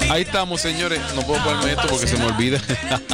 Ahí estamos, señores. No puedo ponerme esto porque se me olvida.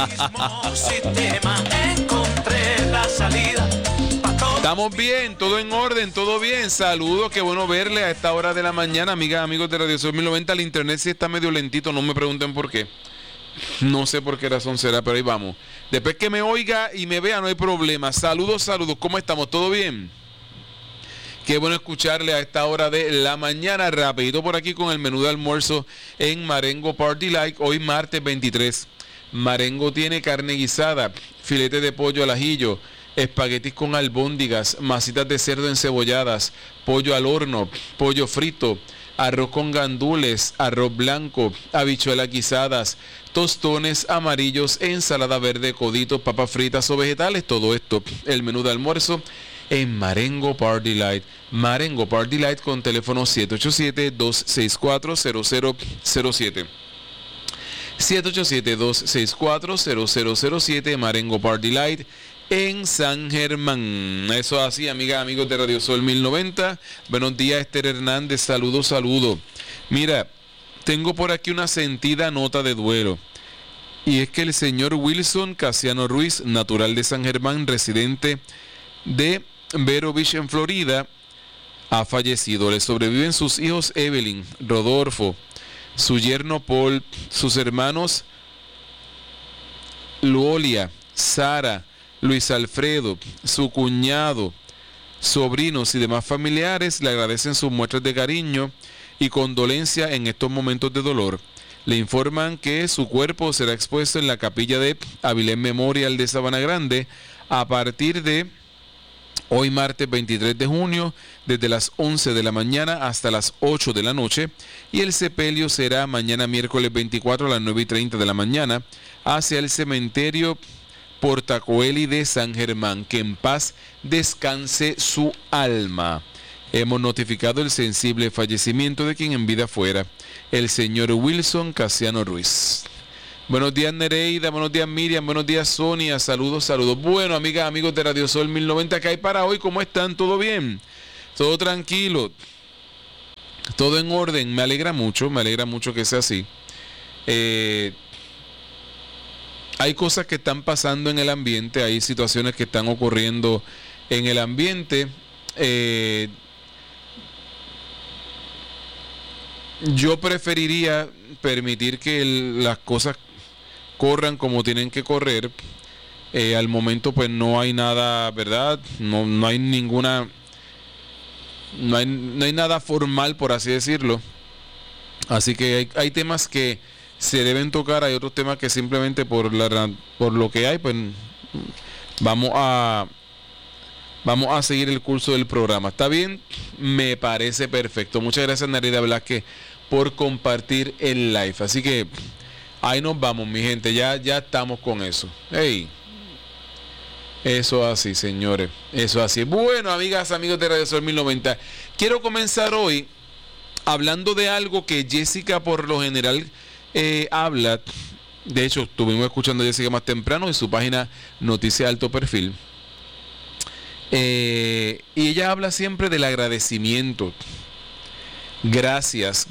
Estamos bien, todo en orden, todo bien. Saludos, qué bueno verle a esta hora de la mañana, amigas, amigos de Radio Sol 1090. El internet sí está medio lentito, no me pregunten por qué. No sé por qué razón será, pero ahí vamos. Después que me oiga y me vea, no hay problema. Saludos, saludos, ¿cómo estamos? ¿Todo bien? Qué bueno escucharle a esta hora de la mañana. Rapidito por aquí con el menú de almuerzo en Marengo Party Light. Hoy martes 23. Marengo tiene carne guisada, filete de pollo al ajillo, espaguetis con albóndigas, masitas de cerdo encebolladas, pollo al horno, pollo frito, arroz con gandules, arroz blanco, habichuelas guisadas, tostones amarillos, ensalada verde, coditos, papas fritas o vegetales. Todo esto, el menú de almuerzo en Marengo Party Light. Marengo Party Light con teléfono 787-264-0007. 787-264-0007, Marengo Party Light en San Germán. Eso así, amigas, amigos de Radio Sol 1090. Buenos días, Esther Hernández. Saludos. Mira, tengo por aquí una sentida nota de duelo. Y es que el señor Wilson Casiano Ruiz, natural de San Germán, residente de Vero Beach en Florida, ha fallecido. Le sobreviven sus hijos Evelyn, Rodolfo, su yerno Paul, sus hermanos Luolia, Sara, Luis Alfredo, su cuñado, sobrinos y demás familiares le agradecen sus muestras de cariño y condolencia en estos momentos de dolor. Le informan que su cuerpo será expuesto en la capilla de Avilés Memorial de Sabana Grande a partir de hoy martes 23 de junio, desde las 11 de la mañana hasta las 8 de la noche, y el sepelio será mañana miércoles 24 a las 9:30 de la mañana hacia el cementerio Portacoeli de San Germán. Que en paz descanse su alma. Hemos notificado el sensible fallecimiento de quien en vida fuera, el señor Wilson Casiano Ruiz. Buenos días, Nereida, buenos días, Miriam, buenos días, Sonia, saludos. Bueno, amigas, amigos de Radio Sol 1090, ¿qué hay para hoy? ¿Cómo están? ¿Todo bien? ¿Todo tranquilo? ¿Todo en orden? Me alegra mucho que sea así. Hay cosas que están pasando en el ambiente, hay situaciones que están ocurriendo en el ambiente. Yo preferiría permitir que las cosas corran como tienen que correr. Al momento pues no hay nada, ¿verdad? No hay ninguna, no hay nada formal, por así decirlo. Así que hay temas que se deben tocar, hay otros temas que simplemente por lo que hay, pues vamos a seguir el curso del programa. ¿Está bien? Me parece perfecto. Muchas gracias, Narida Velázquez, por compartir el live. Así que ahí nos vamos, mi gente. Ya estamos con eso. Hey. Eso así, señores. Eso así. Bueno, amigas, amigos de Radio Sol 1090. Quiero comenzar hoy hablando de algo que Jessica por lo general habla. De hecho, estuvimos escuchando a Jessica más temprano en su página Noticia Alto Perfil. Y ella habla siempre del agradecimiento. Gracias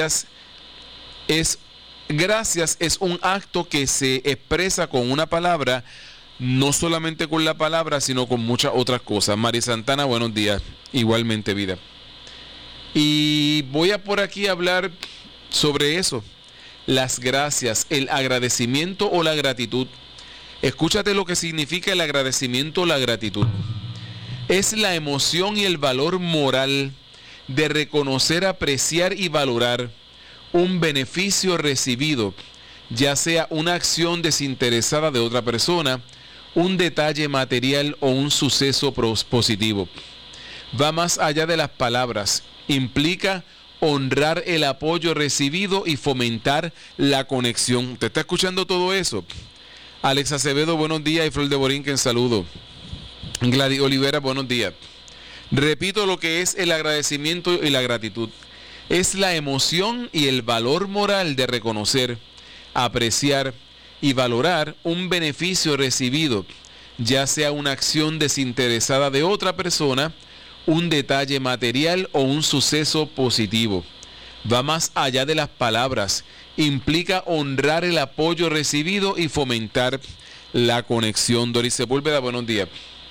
es un acto que se expresa con una palabra, no solamente con la palabra, sino con muchas otras cosas. Mari Santana, buenos días. Igualmente, vida. Y voy a por aquí hablar sobre eso. Las gracias, el agradecimiento o la gratitud. Escúchate lo que significa el agradecimiento o la gratitud. Es la emoción y el valor moral de reconocer, apreciar y valorar un beneficio recibido, ya sea una acción desinteresada de otra persona, un detalle material o un suceso positivo. Va más allá de las palabras, implica honrar el apoyo recibido y fomentar la conexión. ¿Usted está escuchando todo eso? Alex Acevedo, buenos días, y Flor de Borinquen, saludo. Gladys Olivera, buenos días. Repito lo que es el agradecimiento y la gratitud. Es la emoción y el valor moral de reconocer, apreciar y valorar un beneficio recibido, ya sea una acción desinteresada de otra persona, un detalle material o un suceso positivo. Va más allá de las palabras, implica honrar el apoyo recibido y fomentar la conexión. Doris Sepúlveda, buenos días.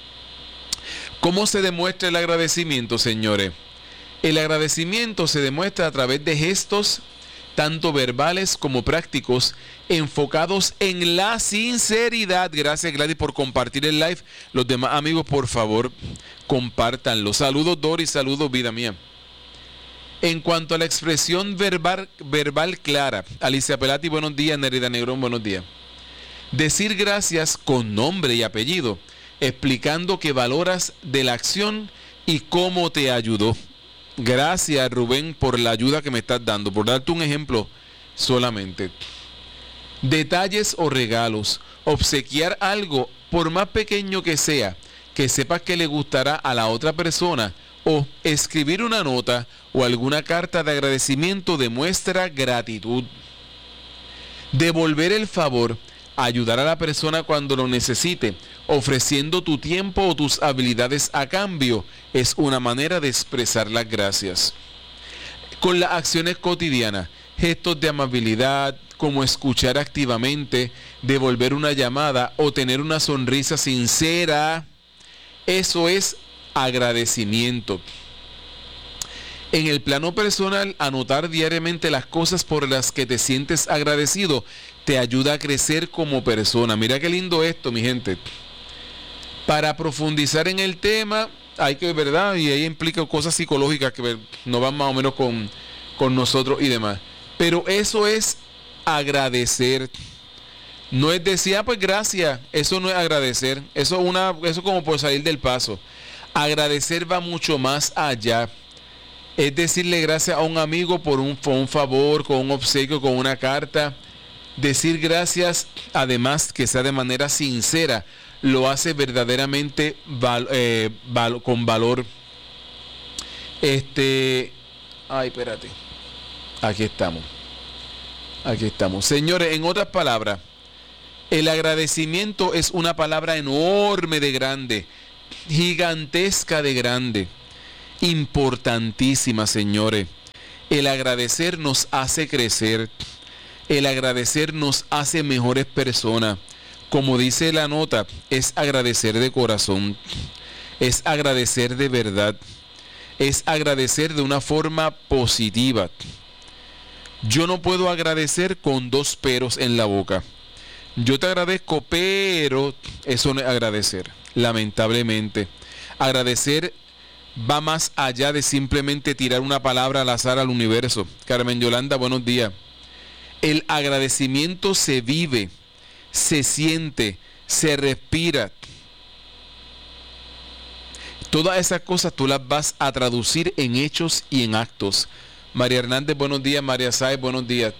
¿Cómo se demuestra el agradecimiento, señores? El agradecimiento se demuestra a través de gestos, tanto verbales como prácticos, enfocados en la sinceridad. Gracias, Gladys, por compartir el live. Los demás amigos, por favor, compártanlo. Saludos, Doris, saludos, vida mía. En cuanto a la expresión verbal clara, Alicia Pelati, buenos días. Nerida Negrón, buenos días. Decir gracias con nombre y apellido, explicando que valoras de la acción y cómo te ayudó. Gracias, Rubén, por la ayuda que me estás dando, por darte un ejemplo solamente. Detalles o regalos, obsequiar algo, por más pequeño que sea, que sepas que le gustará a la otra persona, o escribir una nota o alguna carta de agradecimiento demuestra gratitud. Devolver el favor, ayudar a la persona cuando lo necesite, ofreciendo tu tiempo o tus habilidades a cambio, es una manera de expresar las gracias. Con las acciones cotidianas, gestos de amabilidad, como escuchar activamente, devolver una llamada o tener una sonrisa sincera, eso es agradecimiento. En el plano personal, anotar diariamente las cosas por las que te sientes agradecido te ayuda a crecer como persona. Mira qué lindo esto, mi gente. Para profundizar en el tema, hay que, ¿verdad? Y ahí implica cosas psicológicas que no van más o menos con nosotros y demás. Pero eso es agradecer. No es decir, pues gracias. Eso no es agradecer. Eso es como por salir del paso. Agradecer va mucho más allá. Es decirle gracias a un amigo por un favor, con un obsequio, con una carta. Decir gracias, además que sea de manera sincera, lo hace verdaderamente con valor. Ay, espérate. Aquí estamos. Señores, en otras palabras, el agradecimiento es una palabra enorme de grande, gigantesca de grande, importantísima, señores. El agradecer nos hace crecer. El agradecer nos hace mejores personas. Como dice la nota, es agradecer de corazón, es agradecer de verdad, es agradecer de una forma positiva. Yo no puedo agradecer con dos peros en la boca. Yo te agradezco, pero eso no es agradecer, lamentablemente. Agradecer va más allá de simplemente tirar una palabra al azar al universo. Carmen Yolanda, buenos días. El agradecimiento se vive, se siente, se respira. Todas esas cosas tú las vas a traducir en hechos y en actos. María Hernández, buenos días. María Sáez, buenos días.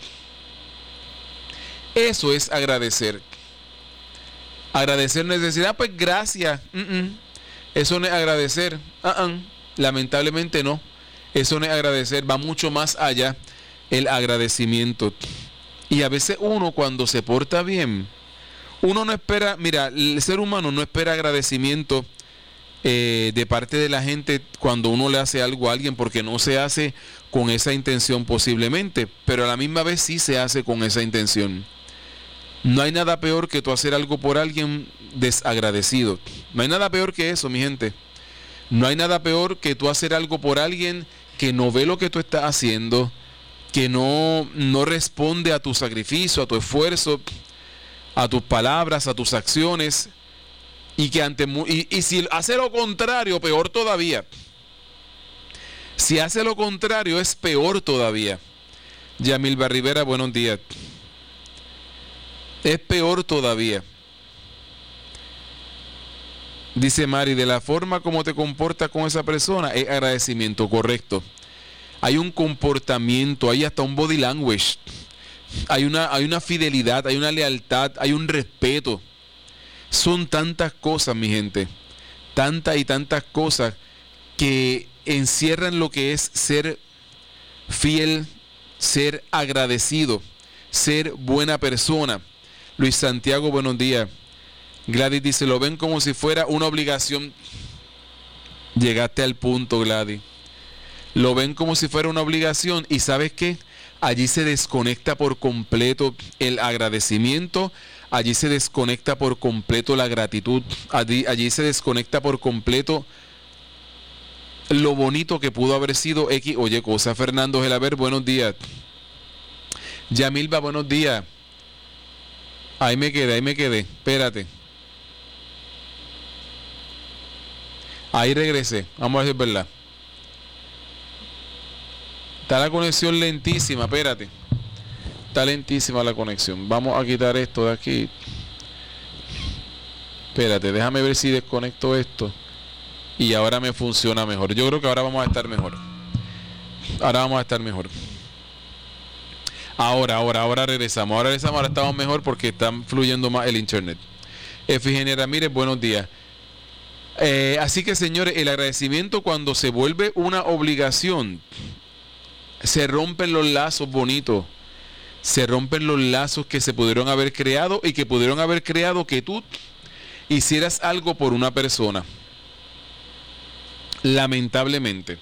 Eso es agradecer. Agradecer no es decir, pues gracias. Eso no es agradecer. Lamentablemente no. Eso no es agradecer. Va mucho más allá el agradecimiento. Y a veces uno, cuando se porta bien, uno no espera, mira, el ser humano no espera agradecimiento de parte de la gente cuando uno le hace algo a alguien, porque no se hace con esa intención posiblemente, pero a la misma vez sí se hace con esa intención. No hay nada peor que tú hacer algo por alguien desagradecido. No hay nada peor que eso, mi gente. No hay nada peor que tú hacer algo por alguien que no ve lo que tú estás haciendo, que no responde a tu sacrificio, a tu esfuerzo, a tus palabras, a tus acciones, y que y si hace lo contrario, peor todavía. Si hace lo contrario, es peor todavía. Yamilba Rivera, buenos días. Es peor todavía. Dice Mari, de la forma como te comportas con esa persona es agradecimiento, correcto. Hay un comportamiento, hay hasta un body language, hay una fidelidad, hay una lealtad, hay un respeto. Son tantas cosas, mi gente, tantas y tantas cosas que encierran lo que es ser fiel, ser agradecido, ser buena persona. Luis Santiago, buenos días. Gladys dice, lo ven como si fuera una obligación. Llegaste al punto, Gladys. Lo ven como si fuera una obligación, y ¿sabes qué? allí se desconecta por completo el agradecimiento, allí se desconecta por completo la gratitud, allí se desconecta por completo lo bonito que pudo haber sido X o Y cosa. Fernando Gelaber, buenos días. Yamilba, buenos días. Ahí me quedé, espérate. Ahí regresé, vamos a ver si es verdad. Está la conexión lentísima, espérate. Está lentísima la conexión. Vamos a quitar esto de aquí. Espérate, déjame ver si desconecto esto. Y ahora me funciona mejor. Yo creo que ahora vamos a estar mejor. Ahora regresamos. Ahora estamos mejor porque está fluyendo más el internet. Efigenia Ramírez, buenos días. Así que, señores, el agradecimiento, cuando se vuelve una obligación, se rompen los lazos bonitos, se rompen los lazos que se pudieron haber creado y que pudieron haber creado que tú hicieras algo por una persona. Lamentablemente.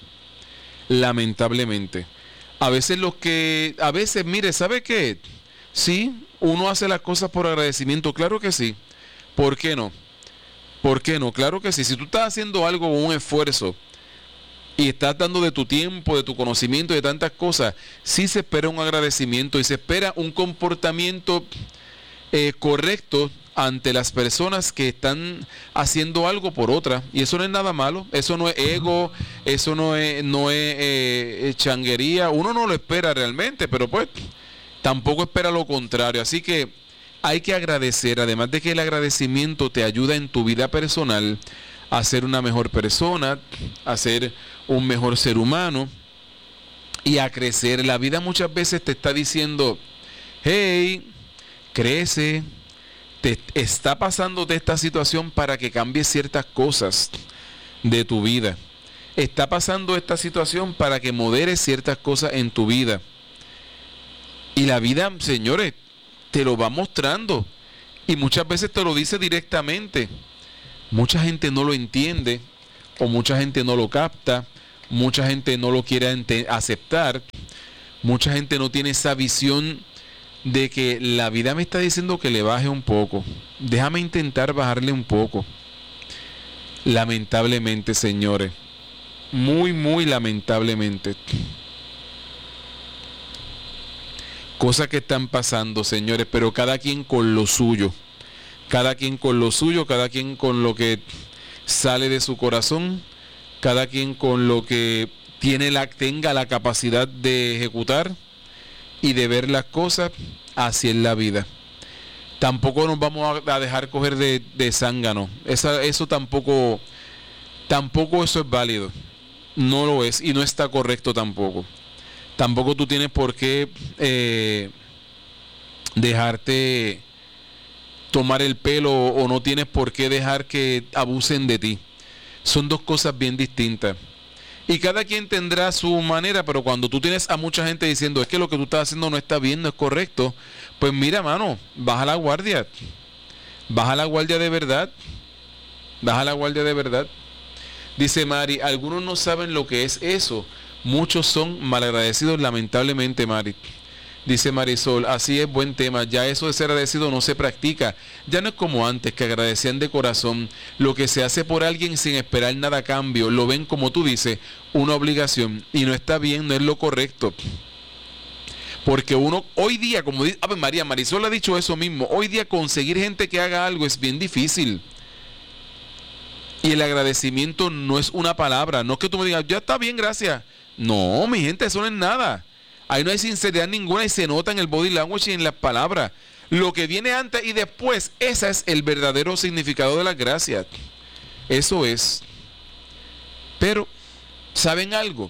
A veces mire, ¿sabe qué? Sí, uno hace las cosas por agradecimiento, claro que sí. ¿Por qué no? Claro que sí. Si tú estás haciendo algo con un esfuerzo y estás dando de tu tiempo, de tu conocimiento, de tantas cosas, sí se espera un agradecimiento y se espera un comportamiento correcto ante las personas que están haciendo algo por otras. Y eso no es nada malo, eso no es ego, eso no es changuería. Uno no lo espera realmente, pero pues tampoco espera lo contrario. Así que hay que agradecer, además de que el agradecimiento te ayuda en tu vida personal a ser una mejor persona, a ser un mejor ser humano y a crecer. La vida muchas veces te está diciendo, hey, crece, te está pasándote esta situación para que cambies ciertas cosas de tu vida. Está pasando esta situación para que moderes ciertas cosas en tu vida. Y la vida, señores, te lo va mostrando y muchas veces te lo dice directamente. Mucha gente no lo entiende o mucha gente no lo capta, mucha gente no lo quiere aceptar, mucha gente no tiene esa visión de que la vida me está diciendo que le baje un poco. Déjame intentar bajarle un poco. Lamentablemente, señores, muy lamentablemente. Cosas que están pasando, señores, pero cada quien con lo suyo. Cada quien con lo suyo, cada quien con lo que sale de su corazón, cada quien con lo que tenga la capacidad de ejecutar y de ver las cosas. Así es la vida. Tampoco nos vamos a dejar coger de zángano. Eso tampoco eso es válido. No lo es y no está correcto tampoco. Tampoco tú tienes por qué dejarte tomar el pelo o no tienes por qué dejar que abusen de ti. Son dos cosas bien distintas. Y cada quien tendrá su manera, pero cuando tú tienes a mucha gente diciendo es que lo que tú estás haciendo no está bien, no es correcto, pues mira, mano, baja la guardia. Baja la guardia de verdad. Baja la guardia de verdad. Dice Mari, algunos no saben lo que es eso. Muchos son malagradecidos, lamentablemente, Mari. Dice Marisol, así es, buen tema. Ya eso de ser agradecido no se practica. Ya no es como antes, que agradecían de corazón. Lo que se hace por alguien sin esperar nada a cambio, lo ven, como tú dices, una obligación. Y no está bien, no es lo correcto. Porque uno, hoy día, como dice, Marisol ha dicho eso mismo, hoy día conseguir gente que haga algo es bien difícil. Y el agradecimiento no es una palabra. No es que tú me digas, ya está bien, gracias. No, mi gente, eso no es nada. Ahí no hay sinceridad ninguna y se nota en el body language y en las palabras. Lo que viene antes y después, ese es el verdadero significado de las gracias. Eso es. Pero, ¿saben algo?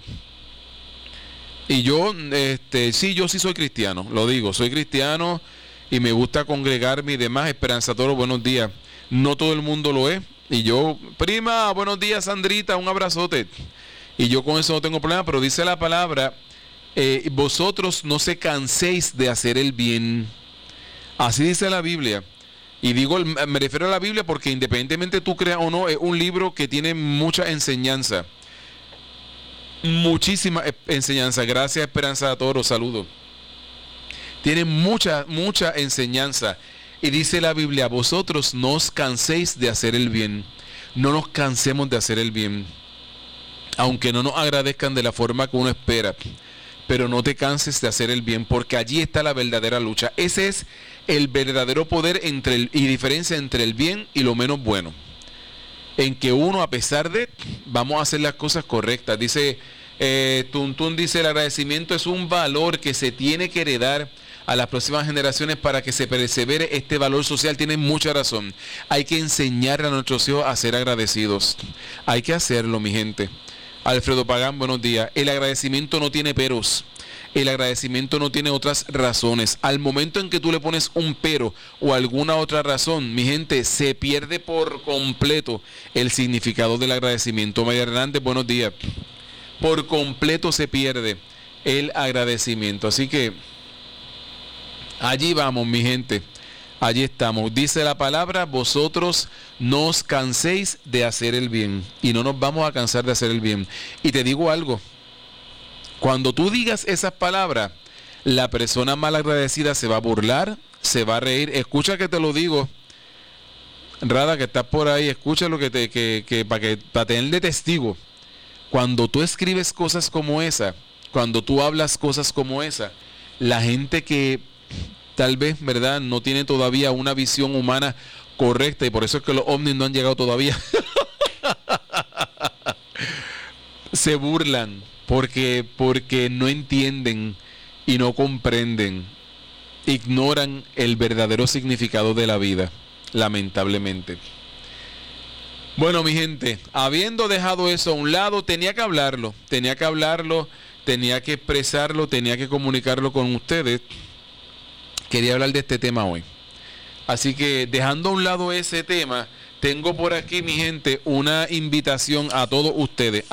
Y yo, yo sí soy cristiano, lo digo, soy cristiano y me gusta congregarme y demás. Esperanza Toro, buenos días. No todo el mundo lo es. Y yo, prima, buenos días, Sandrita, un abrazote. Y yo con eso no tengo problema, pero dice la palabra, vosotros no se canséis de hacer el bien. Así dice la Biblia. Y digo, me refiero a la Biblia porque independientemente tú creas o no, es un libro que tiene mucha enseñanza. Muchísima enseñanza. Gracias, Esperanza Toro, saludos. Tiene mucha enseñanza. Y dice la Biblia, vosotros no os canséis de hacer el bien. No nos cansemos de hacer el bien. Aunque no nos agradezcan de la forma que uno espera. Pero no te canses de hacer el bien, porque allí está la verdadera lucha. Ese es el verdadero poder y diferencia entre el bien y lo menos bueno. En que uno, a pesar de, vamos a hacer las cosas correctas. Dice, Tuntún dice, el agradecimiento es un valor que se tiene que heredar a las próximas generaciones para que se persevere este valor social. Tienen mucha razón. Hay que enseñar a nuestros hijos a ser agradecidos. Hay que hacerlo, mi gente. Alfredo Pagán, buenos días. El agradecimiento no tiene peros. El agradecimiento no tiene otras razones. Al momento en que tú le pones un pero o alguna otra razón, mi gente, se pierde por completo el significado del agradecimiento. María Hernández, buenos días. Por completo se pierde el agradecimiento. Así que allí vamos, mi gente. Allí estamos. Dice la palabra, vosotros no os canséis de hacer el bien. Y no nos vamos a cansar de hacer el bien. Y te digo algo. Cuando tú digas esas palabras, la persona mal agradecida se va a burlar, se va a reír. Escucha que te lo digo. Rada, que estás por ahí, escucha lo que para tener de testigo. Cuando tú escribes cosas como esa, cuando tú hablas cosas como esa, la gente que tal vez, ¿verdad?, no tiene todavía una visión humana correcta, y por eso es que los ovnis no han llegado todavía, se burlan porque no entienden y no comprenden, ignoran el verdadero significado de la vida, lamentablemente. Bueno, mi gente, habiendo dejado eso a un lado, tenía que hablarlo, tenía que expresarlo, tenía que comunicarlo con ustedes. Quería hablar de este tema hoy. Así que dejando a un lado ese tema, tengo por aquí, mi gente, una invitación a todos ustedes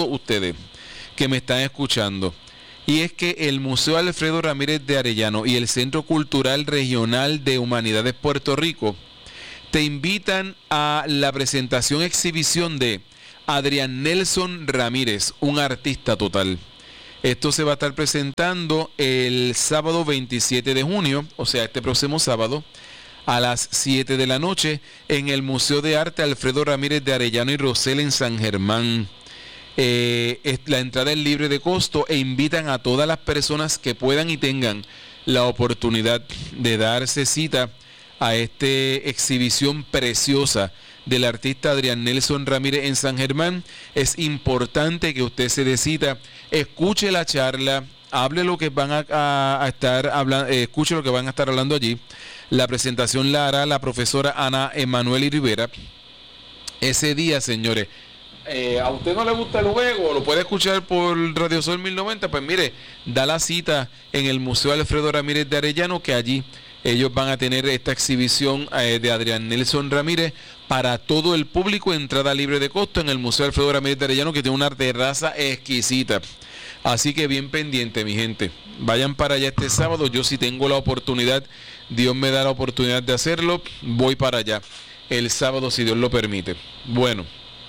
que me están escuchando. Y es que el Museo Alfredo Ramírez de Arellano y el Centro Cultural Regional de Humanidades Puerto Rico te invitan a la presentación exhibición de Adrián Nelson Ramírez, un artista total. Esto se va a estar presentando el sábado 27 de junio, o sea, este próximo sábado, a las 7 de la noche, en el Museo de Arte Alfredo Ramírez de Arellano y Rosell en San Germán. La entrada es libre de costo e invitan a todas las personas que puedan y tengan la oportunidad de darse cita a esta exhibición preciosa del artista Adrián Nelson Ramírez en San Germán. Es importante que usted se dé cita, escuche la charla, hable lo que van a estar hablando, escuche lo que van a estar hablando allí. La presentación la hará la profesora Ana Emanuel Rivera. Ese día, señores, a usted no le gusta el juego, lo puede escuchar por Radio Sol 1090, pues mire, da la cita en el Museo Alfredo Ramírez de Arellano, que allí ellos van a tener esta exhibición de Adrián Nelson Ramírez para todo el público, entrada libre de costo en el Museo Alfredo Ramírez de Arellano, que tiene una terraza exquisita. Así que bien pendiente, mi gente. Vayan para allá este sábado. Yo, si tengo la oportunidad, Dios me da la oportunidad de hacerlo, voy para allá el sábado, si Dios lo permite. Bueno,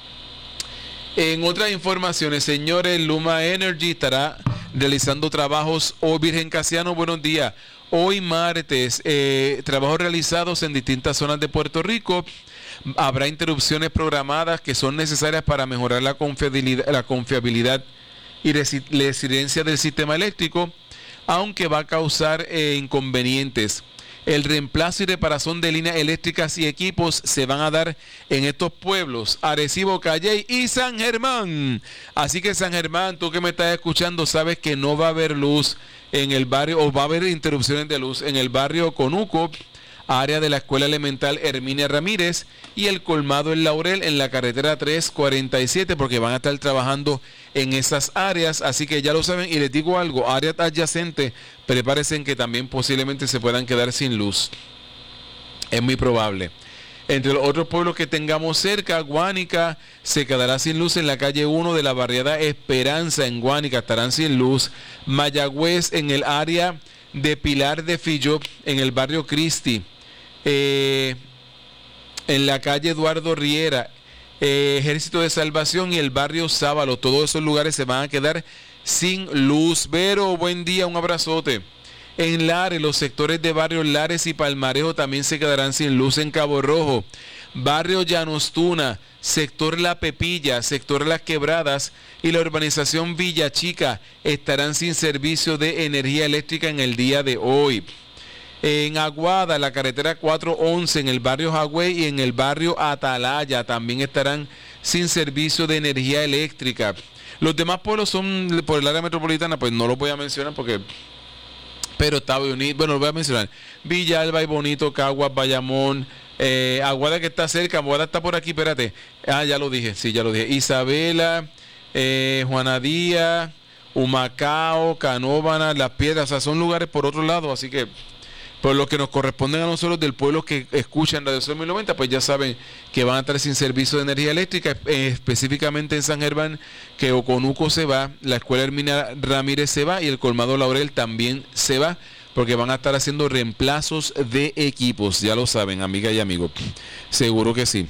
en otras informaciones, señores, Luma Energy estará realizando trabajos. Virgen Casiano, buenos días. Hoy martes, trabajos realizados en distintas zonas de Puerto Rico. Habrá interrupciones programadas que son necesarias para mejorar la confiabilidad y resiliencia del sistema eléctrico, aunque va a causar inconvenientes. El reemplazo y reparación de líneas eléctricas y equipos se van a dar en estos pueblos: Arecibo, Calley y San Germán. Así que San Germán, tú que me estás escuchando, sabes que no va a haber luz en el barrio, o va a haber interrupciones de luz en el barrio Conuco, área de la Escuela Elemental Herminia Ramírez, y el colmado El Laurel en la carretera 347, porque van a estar trabajando en esas áreas. Así que ya lo saben, y les digo algo, áreas adyacentes, prepárense que también posiblemente se puedan quedar sin luz. Es muy probable. Entre los otros pueblos que tengamos cerca, Guánica se quedará sin luz en la calle 1 de la barriada Esperanza. En Guánica estarán sin luz. Mayagüez, en el área de Pilar de Filló, en el barrio Cristi, en la calle Eduardo Riera, Ejército de Salvación y el barrio Sábalo. Todos esos lugares se van a quedar sin luz. Vero, buen día, un abrazote. En Lares, los sectores de barrio Lares y Palmarejo también se quedarán sin luz en Cabo Rojo. Barrio Llanostuna, sector La Pepilla, sector Las Quebradas y la urbanización Villa Chica estarán sin servicio de energía eléctrica en el día de hoy. En Aguada, la carretera 411 en el barrio Jagüey y en el barrio Atalaya también estarán sin servicio de energía eléctrica. Los demás pueblos son por el área metropolitana, pues no los voy a mencionar porque... Pero está bonito, bueno, lo voy a mencionar. Villalba y Bonito, Caguas, Bayamón, Aguada que está cerca, Aguada está por aquí, espérate. Ya lo dije, sí, ya lo dije. Isabela, Juana Díaz, Humacao, Canóvana, Las Piedras, o sea, son lugares por otro lado, así que por lo que nos corresponden a nosotros del pueblo que escuchan Radio Sol 1090, pues ya saben que van a estar sin servicio de energía eléctrica, específicamente en San Germán, que Oconuco se va, la Escuela Hermina Ramírez se va y el Colmado Laurel también se va, porque van a estar haciendo reemplazos de equipos, ya lo saben, amigas y amigos, seguro que sí.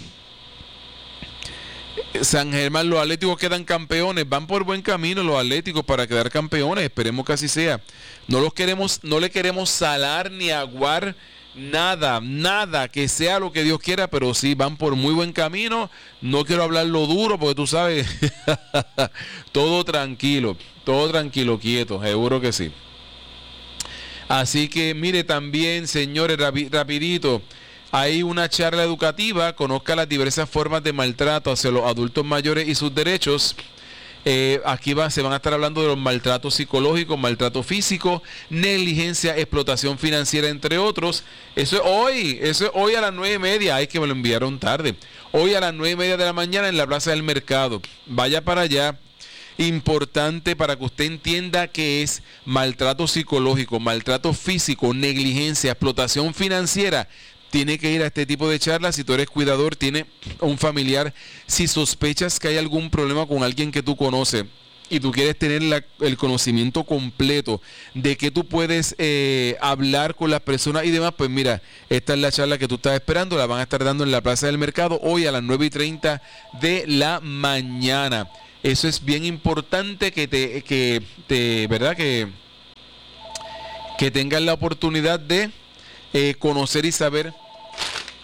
San Germán, los Atléticos quedan campeones, van por buen camino los Atléticos para quedar campeones, esperemos que así sea. No le queremos salar ni aguar nada, que sea lo que Dios quiera, pero sí van por muy buen camino. No quiero hablar lo duro porque tú sabes, todo tranquilo, quieto, seguro que sí. Así que mire también, señores, rapidito. Hay una charla educativa, conozca las diversas formas de maltrato hacia los adultos mayores y sus derechos. Aquí se van a estar hablando de los maltratos psicológicos, maltrato físico, negligencia, explotación financiera, entre otros. Eso es hoy a las 9:30, ay que me lo enviaron tarde. Hoy a las 9:30 de la mañana en la Plaza del Mercado. Vaya para allá. Importante para que usted entienda qué es maltrato psicológico, maltrato físico, negligencia, explotación financiera. Tiene que ir a este tipo de charlas. Si tú eres cuidador, tiene un familiar, si sospechas que hay algún problema con alguien que tú conoces y tú quieres tener el conocimiento completo de que tú puedes hablar con las personas y demás, pues mira, esta es la charla que tú estás esperando, la van a estar dando en la Plaza del Mercado hoy a las 9:30 de la mañana. Eso es bien importante ¿verdad? Que tengan la oportunidad de conocer y saber